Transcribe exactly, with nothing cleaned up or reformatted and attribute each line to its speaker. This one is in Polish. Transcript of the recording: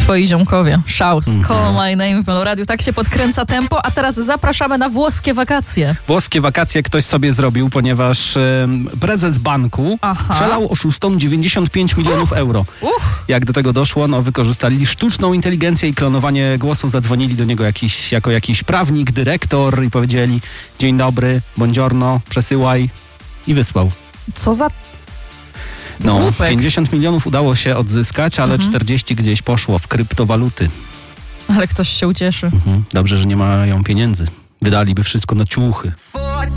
Speaker 1: Twoi ziomkowie. Szaus.
Speaker 2: Mhm.
Speaker 1: Call My Name w Meloradiu. Tak się podkręca tempo, a teraz zapraszamy na włoskie wakacje.
Speaker 2: Włoskie wakacje ktoś sobie zrobił, ponieważ e, prezes banku
Speaker 1: Aha.
Speaker 2: przelał oszustom dziewięćdziesiąt pięć milionów euro.
Speaker 1: Uch.
Speaker 2: Jak do tego doszło, no wykorzystali sztuczną inteligencję i klonowanie głosu. Zadzwonili do niego jakiś, jako jakiś prawnik, dyrektor i powiedzieli: dzień dobry, buongiorno, przesyłaj, i wysłał.
Speaker 1: Co za...
Speaker 2: No,
Speaker 1: Głupek.
Speaker 2: pięćdziesiąt milionów udało się odzyskać, ale
Speaker 1: Mhm.
Speaker 2: czterdzieści gdzieś poszło w kryptowaluty.
Speaker 1: Ale ktoś się ucieszy.
Speaker 2: Mhm. Dobrze, że nie mają pieniędzy. Wydaliby wszystko na ciuchy.